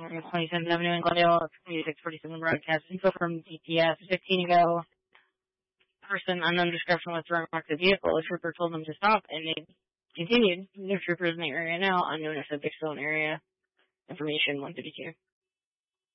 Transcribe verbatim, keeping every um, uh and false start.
twenty-seventh Avenue in Glendale, twenty-six forty-seven broadcast. Info from D P S. fifteen ago, person unknown description was throwing back the vehicle. A trooper told them to stop, and they continued. No troopers in the area now. Unknown if subject still in area. Information one fifty-two.